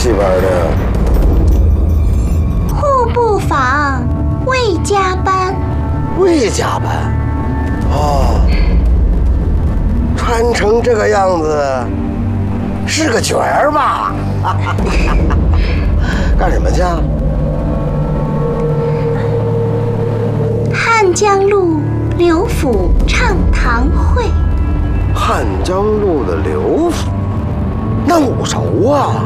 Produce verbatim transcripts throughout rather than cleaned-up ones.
戏班的？ 户部坊魏家班。 魏家班？哦，穿成这个样子，是个角儿吧？干什么去啊？ 汉江路刘府唱堂会。 汉江路的刘府，那我熟啊。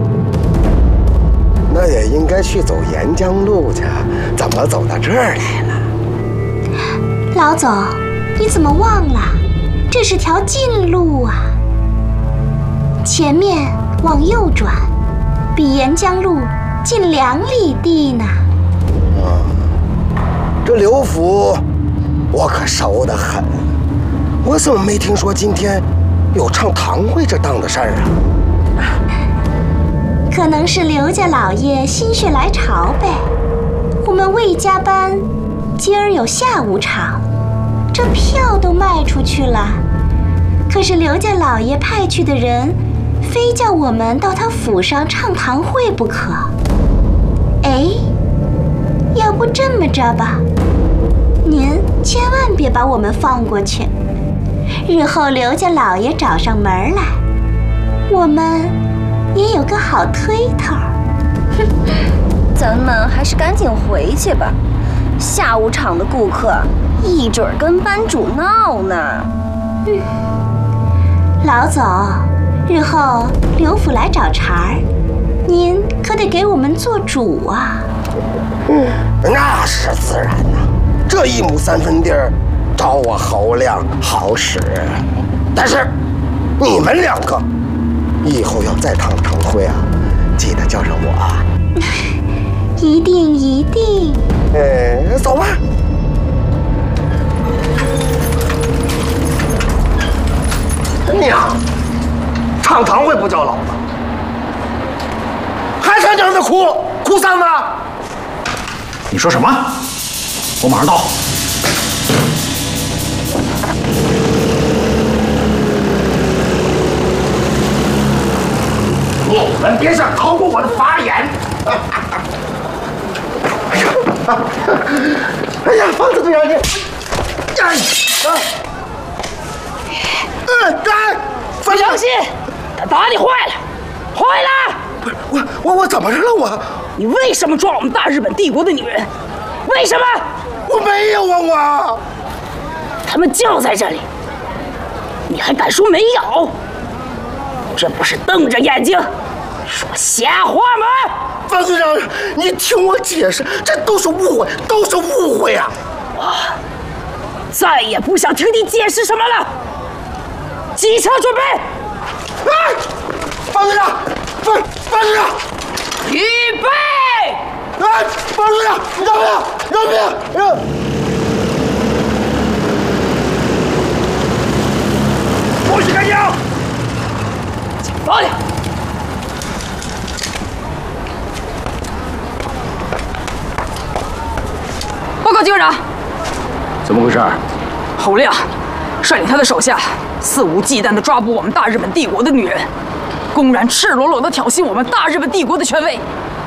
那也应该去走沿江路去，怎么走到这儿来了？ 老总，你怎么忘了？这是条近路啊。前面往右转，比沿江路近两里地呢。 啊，这刘府我可熟得很。我怎么没听说今天有唱堂会这档子事儿啊？ 可能是刘家老爷心血来潮呗。我们魏家班今儿有下午场，这票都卖出去了。可是刘家老爷派去的人，非叫我们到他府上唱堂会不可。哎，要不这么着吧，您千万别把我们放过去。日后刘家老爷找上门来，我们也有个好推头。 哼，咱们还是赶紧回去吧。下午场的顾客一准儿跟班主闹呢。 嗯，老总，日后刘府来找茬儿，您可得给我们做主啊。 嗯，那是自然呐、啊。这一亩三分地儿，找我侯亮好使。但是你们两个以后要再唱堂会啊，记得叫上我啊。 一定一定。 哎，走吧。娘，唱堂会不叫老子，还在这儿哭哭丧呢？ 你说什么？我马上到。你们别想逃过我的法眼！ 哎呀，哎呀，放这边去！哎，哎，哎， 范良心，他打你坏了，坏了！ 不是我，我我怎么了我？ 你为什么抓我们大日本帝国的女人？为什么？ 我没有啊，我。 他们就在这里，你还敢说没有？这不是瞪着眼睛说瞎话吗？ 范队长，你听我解释，这都是误会，都是误会啊！ 我再也不想听你解释什么了。机枪准备！ 哎，范队长，范范队长， 预备！ 哎，范队长，让命，让命，让！ 不许干枪！ 放下！报告警长， 怎么回事？ 侯亮率领他的手下肆无忌惮地抓捕我们大日本帝国的女人，公然赤裸裸地挑衅我们大日本帝国的权威。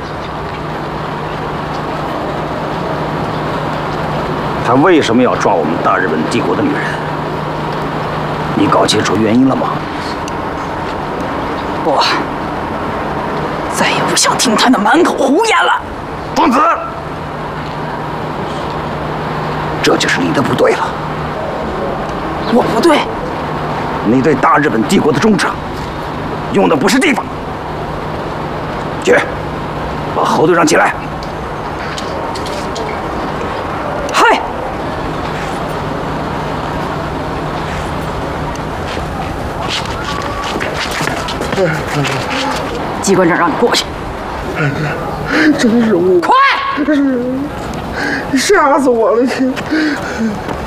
他为什么要抓我们大日本帝国的女人？你搞清楚原因了吗？ 我再也不想听他那满口胡言了。 疯子，这就是你的不对了。 我不对， 你对大日本帝国的忠诚，用的不是地方。去，把侯队长起来。 嗨。机关长让你过去。 真是我， 快！ 吓死我了！